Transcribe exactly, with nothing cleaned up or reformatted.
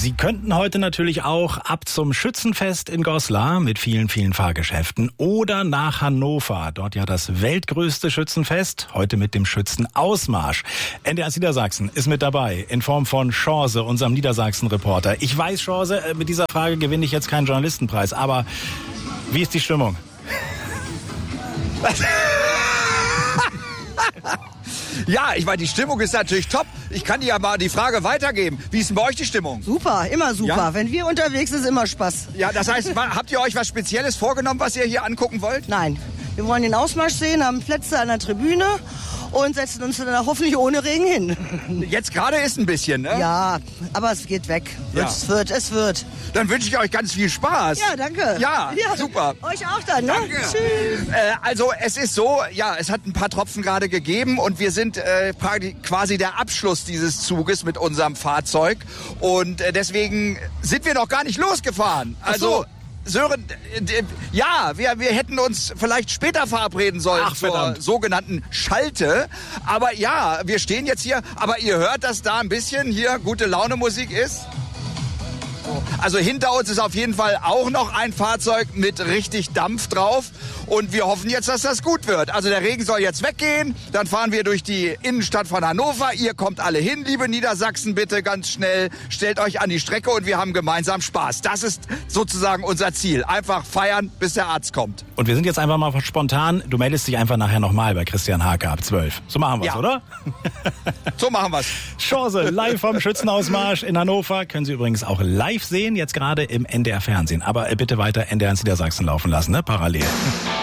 Sie könnten heute natürlich auch ab zum Schützenfest in Goslar mit vielen, vielen Fahrgeschäften oder nach Hannover. Dort ja das weltgrößte Schützenfest, heute mit dem Schützenausmarsch. N D R Niedersachsen ist mit dabei in Form von Chance, unserem Niedersachsen-Reporter. Ich weiß, Chance, mit dieser Frage gewinne ich jetzt keinen Journalistenpreis, aber wie ist die Stimmung? Ja, ich meine, die Stimmung ist natürlich top. Ich kann dir ja mal die Frage weitergeben. Wie ist denn bei euch die Stimmung? Super, immer super. Ja? Wenn wir unterwegs sind, ist immer Spaß. Ja, das heißt, habt ihr euch was Spezielles vorgenommen, was ihr hier angucken wollt? Nein, wir wollen den Ausmarsch sehen, haben Plätze an der Tribüne und setzen uns dann hoffentlich ohne Regen hin. Jetzt gerade ist ein bisschen, ne? Ja, aber es geht weg. Ja. Es wird, es wird. Dann wünsche ich euch ganz viel Spaß. Ja, danke. Ja, ja. Super. Euch auch dann, ne? Danke. Tschüss. Äh, also es ist so, ja, es hat ein paar Tropfen gerade gegeben und wir sind äh, quasi der Abschluss dieses Zuges mit unserem Fahrzeug und äh, deswegen sind wir noch gar nicht losgefahren. Also Ach so. Sören, äh, ja, wir, wir hätten uns vielleicht später verabreden sollen Ach, zur verdammt. sogenannten Schalte. Aber ja, wir stehen jetzt hier, aber ihr hört, dass da ein bisschen hier gute Laune Musik ist. Also hinter uns ist auf jeden Fall auch noch ein Fahrzeug mit richtig Dampf drauf und wir hoffen jetzt, dass das gut wird. Also der Regen soll jetzt weggehen, dann fahren wir durch die Innenstadt von Hannover. Ihr kommt alle hin, liebe Niedersachsen, bitte ganz schnell, stellt euch an die Strecke und wir haben gemeinsam Spaß. Das ist sozusagen unser Ziel. Einfach feiern, bis der Arzt kommt. Und wir sind jetzt einfach mal spontan, du meldest dich einfach nachher nochmal bei Christian Hake ab zwölf. So machen wir's, Ja. oder? So machen wir's. Chance, live vom Schützenausmarsch in Hannover. Können Sie übrigens auch live sehen, jetzt gerade im N D R Fernsehen. Aber bitte weiter N D R Niedersachsen laufen lassen, ne? Parallel.